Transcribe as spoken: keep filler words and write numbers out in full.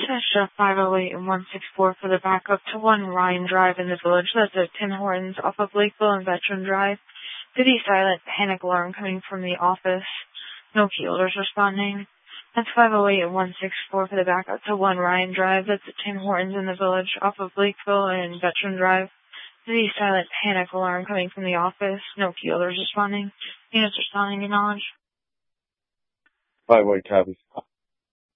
Dispatch Jeff five oh eight and one six four for the backup to one Ryan Drive in the village. That's at Tim Hortons off of Lakeville and Veteran Drive. City silent panic alarm coming from the office. No key holders responding. That's five oh eight and one six four for the backup to one Ryan Drive. That's at Tim Hortons in the village off of Lakeville and Veteran Drive. City silent panic alarm coming from the office. No key holders responding. Units responding, acknowledge. five oh eight copy.